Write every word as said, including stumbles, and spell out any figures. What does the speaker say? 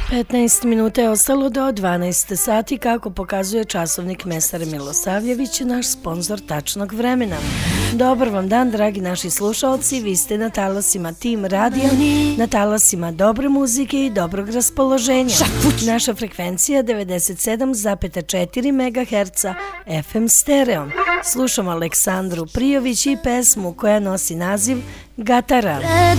petnaest minuta je ostalo do dvanaest sati, kako pokazuje časovnik Mesare Milosavljević, naš sponsor tačnog vremena. Dobar vam dan, dragi naši slušalci, vi ste na talasima Tim Radija, na talasima dobre muzike i dobrog raspoloženja. Naša frekvencija devedeset sedam zarez četiri megaherca F M stereo. Slušamo Aleksandru Prijović i pesmu koja nosi naziv Gatara.